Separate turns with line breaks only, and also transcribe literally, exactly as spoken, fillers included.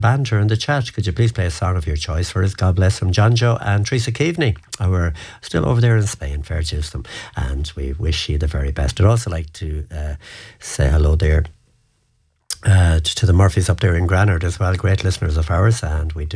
band during the chat. Could you please play a song of your choice for us? God bless them. John Joe and Teresa Keaveney, who are still over there in Spain. Fair to them. And we wish you the very best. I'd also like to uh, say hello there uh, to the Murphys up there in Granard as well. Great listeners of ours. And we do